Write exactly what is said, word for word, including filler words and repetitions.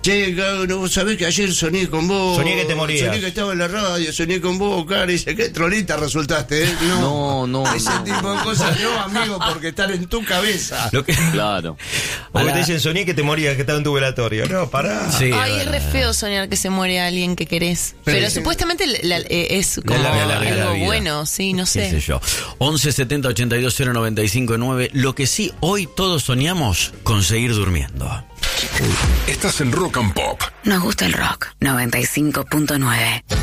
Che, no, vos sabés que ayer soñé con vos. Soñé que te morías. Soñé que estaba en la radio, soñé con vos, cara. Y dice, qué trolita resultaste, ¿eh? No, no. Ese no. tipo de cosas no, amigo, porque están en tu cabeza. Lo que... Claro. O A que la- te dicen, soñé que te morías, que estaba en tu velatorio. No, pará. Sí, Ay, es re verdad. feo soñar que se muere alguien que querés. Pero sí. supuestamente la- la- eh, es como Le alarga la algo vida. bueno, sí, no qué sé. sé yo. once setenta ochenta y dos cero noventa y cinco nueve. Lo que sí, hoy todos soñamos con seguir durmiendo. Estás en Rock and Pop. Nos gusta el rock. noventa y cinco punto nueve.